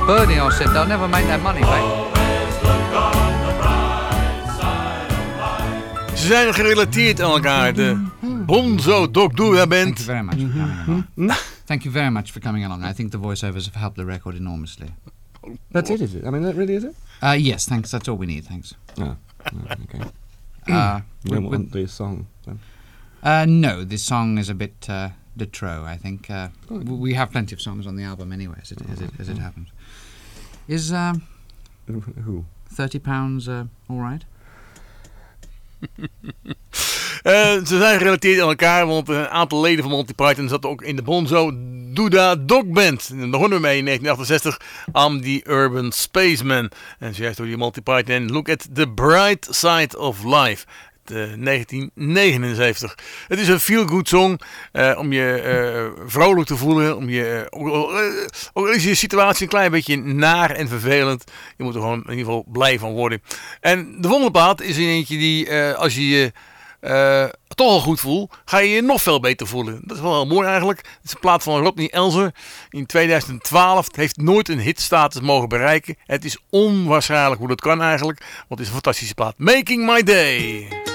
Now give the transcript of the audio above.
Bernie all said they'll never make that money back. Ze zijn gerelateerd aan elkaar, de Bonzo Dog Doodah Band. Thank you very much for coming along. Thank you very much for coming along. I think the voiceovers have helped the record enormously. That's it, is it? I mean, that really is it? Yes, thanks. That's all we need, thanks. Oh, okay. You don't want the song, then? No, this song is a bit de trop, I think. We have plenty of songs on the album anyway, as it happens. Is Who? £30 all right? Ze zijn gerelateerd aan elkaar, want een aantal leden van Monty Python zaten ook in de Bonzo Doodah Dog Band. En daar begonnen we mee in 1968 aan die Urban Spaceman. En zojuist door die Monty Python en Look at the Bright Side of Life. 1979. Het is een feel-good song om je vrolijk te voelen. Om je, ook al is je situatie een klein beetje naar en vervelend. Je moet er gewoon in ieder geval blij van worden. En de volgende plaat is een eentje die als je je toch al goed voelt, ga je je nog veel beter voelen. Dat is wel heel mooi eigenlijk. Het is een plaat van Rodney Elzer in 2012. Het heeft nooit een hitstatus mogen bereiken. Het is onwaarschijnlijk hoe dat kan eigenlijk. Want het is een fantastische plaat. Making My Day.